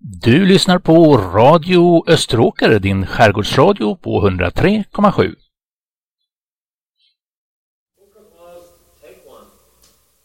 Du lyssnar på Radio Österåker, din skärgårdsradio på 103,7.